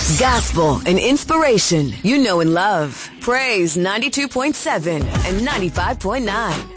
Gospel and inspiration you know and love. Praise 92.7 and 95.9.